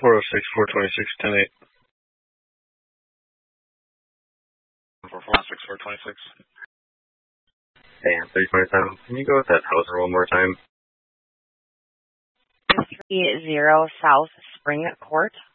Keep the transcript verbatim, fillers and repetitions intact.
four oh six, four twenty-six, ten eight. four four six, four twenty-six. Damn, three twenty-seven. Can you go with that Hauser one more time? three zero South Spring Court.